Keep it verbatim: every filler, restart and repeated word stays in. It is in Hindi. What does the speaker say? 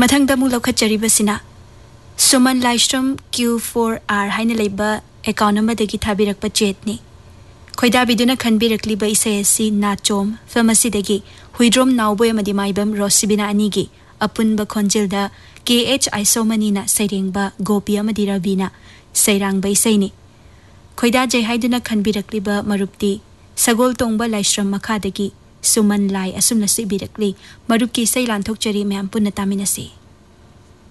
मथंगदा मु लौखचरीबसिना सुमन लाइस्ट्रम क्यू फोर आर हाइना लेबा अकाउंट अमदगी थाबिरकपा चेतनी खोइदाबिदुना खनबिरकलिबा इसेसी नाचोम फिल्म असिदगी हुइद्रोम नावबोय अमदि माइबम रोसिबिना अनिगी अपुनबा खोंजिलदा के एच आइसोमनीना सैरेंबा गोपी अमदि रविना सैरांगबा इसेनी खोइदा जय हाइदुना खनबिरकलिबा मरुपति सगोल तोंगबा लाइस्ट्रम मखादगी सुमन लाई असुमना सिबिरकली मरुपकी सैलान थोकचरी मैम पुन्ना तामिनसी।